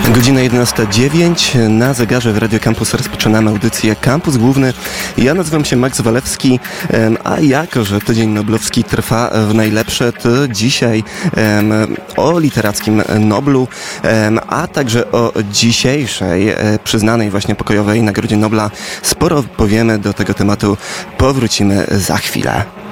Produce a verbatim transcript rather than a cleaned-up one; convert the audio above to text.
Godzina jedenasta dziewięć. Na zegarze w Radio Campus rozpoczynamy audycję Campus Główny. Ja nazywam się Max Walewski, a jako, że tydzień noblowski trwa w najlepsze, to dzisiaj o literackim Noblu, a także o dzisiejszej przyznanej właśnie pokojowej Nagrodzie Nobla sporo powiemy. Do tego tematu powrócimy za chwilę.